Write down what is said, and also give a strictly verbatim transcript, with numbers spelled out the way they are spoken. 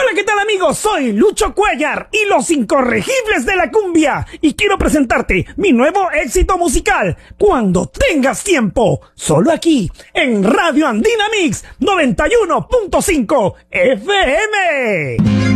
Hola, ¿qué tal amigos? Soy Lucho Cuellar y los incorregibles de la cumbia y quiero presentarte mi nuevo éxito musical, Cuando tengas tiempo, solo aquí en Radio Andina Mix noventa y uno punto cinco F M.